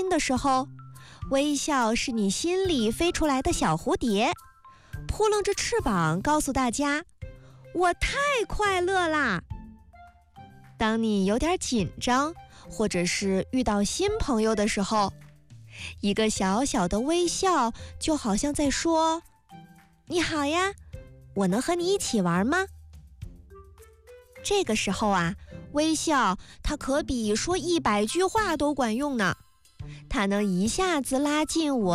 心的时候，微笑是你心里飞出来的小蝴蝶，扑棱着翅膀告诉大家，我太快乐啦。当你有点紧张，或者是遇到新朋友的时候，一个小小的微笑就好像在说，你好呀，我能和你一起玩吗？这个时候啊，微笑它可比说100句话都管用呢，它能一下子拉近我